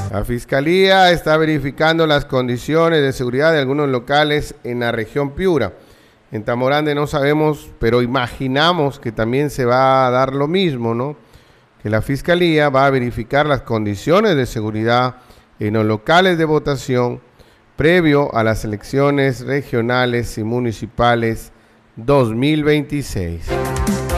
La Fiscalía está verificando las condiciones de seguridad de algunos locales en la región Piura. En Tamorande no sabemos, pero imaginamos que también se va a dar lo mismo, ¿no? Que la Fiscalía va a verificar las condiciones de seguridad en los locales de votación previo a las elecciones regionales y municipales 2026.